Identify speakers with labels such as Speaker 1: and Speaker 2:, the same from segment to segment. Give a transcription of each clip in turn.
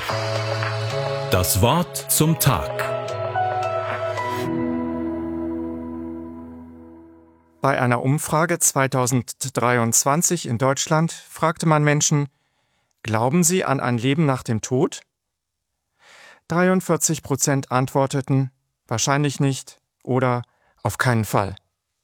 Speaker 1: Das Wort zum Tag.
Speaker 2: Bei einer Umfrage 2023 in Deutschland fragte man Menschen: Glauben Sie an ein Leben nach dem Tod? 43% antworteten: Wahrscheinlich nicht oder auf keinen Fall.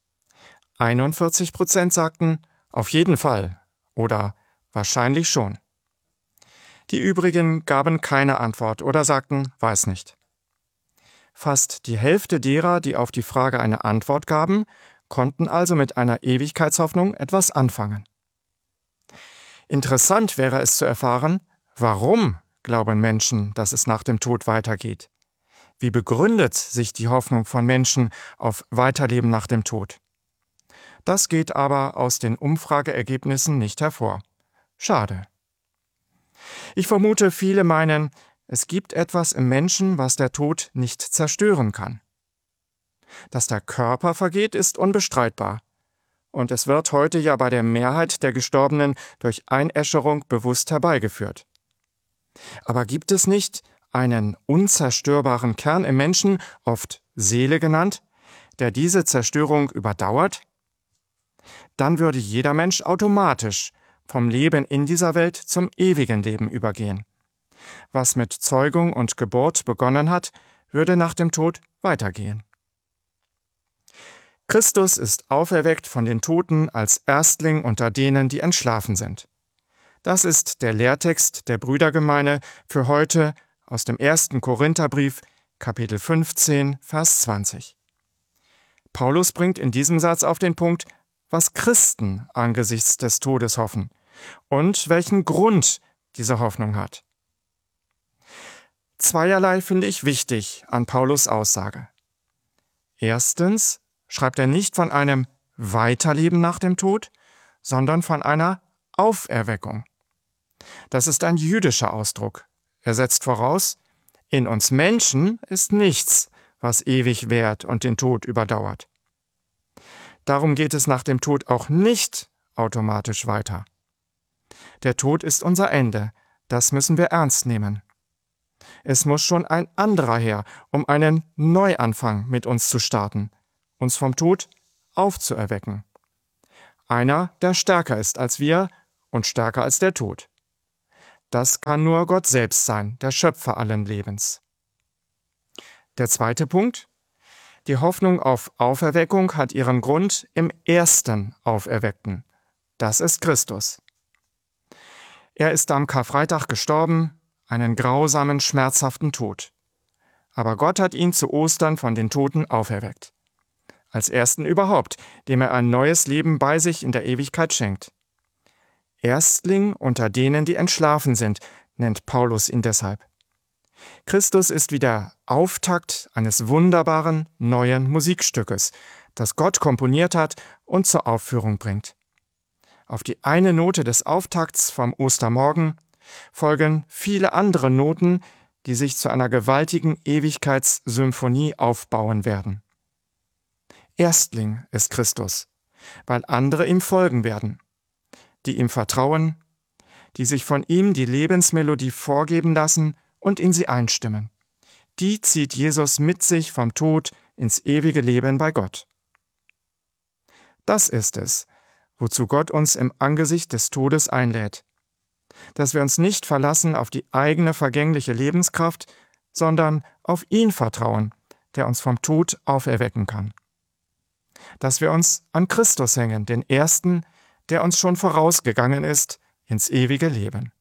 Speaker 2: 41% sagten: Auf jeden Fall oder wahrscheinlich schon. Die übrigen gaben keine Antwort oder sagten: Weiß nicht. Fast die Hälfte derer, die auf die Frage eine Antwort gaben, konnten also mit einer Ewigkeitshoffnung etwas anfangen. Interessant wäre es zu erfahren, warum glauben Menschen, dass es nach dem Tod weitergeht? Wie begründet sich die Hoffnung von Menschen auf Weiterleben nach dem Tod? Das geht aber aus den Umfrageergebnissen nicht hervor. Schade. Ich vermute, viele meinen, es gibt etwas im Menschen, was der Tod nicht zerstören kann. Dass der Körper vergeht, ist unbestreitbar. Und es wird heute ja bei der Mehrheit der Gestorbenen durch Einäscherung bewusst herbeigeführt. Aber gibt es nicht einen unzerstörbaren Kern im Menschen, oft Seele genannt, der diese Zerstörung überdauert? Dann würde jeder Mensch automatisch vom Leben in dieser Welt zum ewigen Leben übergehen. Was mit Zeugung und Geburt begonnen hat, würde nach dem Tod weitergehen. Christus ist auferweckt von den Toten als Erstling unter denen, die entschlafen sind. Das ist der Lehrtext der Brüdergemeine für heute aus dem 1. Korintherbrief, Kapitel 15, Vers 20. Paulus bringt in diesem Satz auf den Punkt, was Christen angesichts des Todes hoffen und welchen Grund diese Hoffnung hat. Zweierlei finde ich wichtig an Paulus' Aussage. Erstens schreibt er nicht von einem Weiterleben nach dem Tod, sondern von einer Auferweckung. Das ist ein jüdischer Ausdruck. Er setzt voraus, in uns Menschen ist nichts, was ewig währt und den Tod überdauert. Darum geht es nach dem Tod auch nicht automatisch weiter. Der Tod ist unser Ende, das müssen wir ernst nehmen. Es muss schon ein anderer her, um einen Neuanfang mit uns zu starten, uns vom Tod aufzuerwecken. Einer, der stärker ist als wir und stärker als der Tod. Das kann nur Gott selbst sein, der Schöpfer allen Lebens. Der zweite Punkt: Die Hoffnung auf Auferweckung hat ihren Grund im ersten Auferweckten. Das ist Christus. Er ist am Karfreitag gestorben, einen grausamen, schmerzhaften Tod. Aber Gott hat ihn zu Ostern von den Toten auferweckt. Als Ersten überhaupt, dem er ein neues Leben bei sich in der Ewigkeit schenkt. Erstling unter denen, die entschlafen sind, nennt Paulus ihn deshalb. Christus ist wie der Auftakt eines wunderbaren, neuen Musikstückes, das Gott komponiert hat und zur Aufführung bringt. Auf die eine Note des Auftakts vom Ostermorgen folgen viele andere Noten, die sich zu einer gewaltigen Ewigkeitssymphonie aufbauen werden. Erstling ist Christus, weil andere ihm folgen werden, die ihm vertrauen, die sich von ihm die Lebensmelodie vorgeben lassen und in sie einstimmen. Die zieht Jesus mit sich vom Tod ins ewige Leben bei Gott. Das ist es, wozu Gott uns im Angesicht des Todes einlädt, dass wir uns nicht verlassen auf die eigene vergängliche Lebenskraft, sondern auf ihn vertrauen, der uns vom Tod auferwecken kann. Dass wir uns an Christus hängen, den Ersten, der uns schon vorausgegangen ist, ins ewige Leben.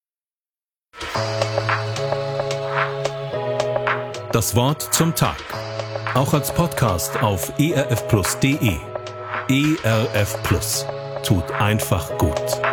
Speaker 1: Das Wort zum Tag. Auch als Podcast auf erfplus.de. ERF Plus. Tut einfach gut.